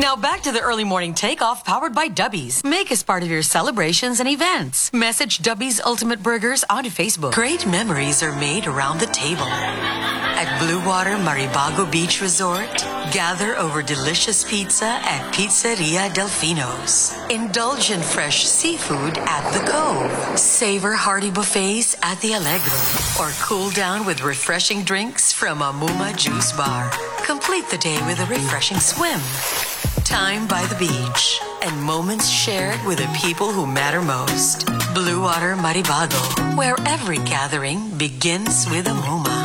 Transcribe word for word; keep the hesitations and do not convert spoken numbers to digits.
Now back to the early morning takeoff powered by Dubbies. Make us part of your celebrations and events. Message Dubbies Ultimate Burgers onto Facebook. Great memories are made around the table. At Blue Water Maribago Beach Resort, gather over delicious pizza at Pizzeria Delfino's. Indulge in fresh seafood at The Cove. Savor hearty buffets at the Allegro. Or cool down with refreshing drinks from Amuma Juice Bar. Complete the day with a refreshing swim. Time by the beach and moments shared with the people who matter most. Blue Water Maribago, where every gathering begins with Amuma.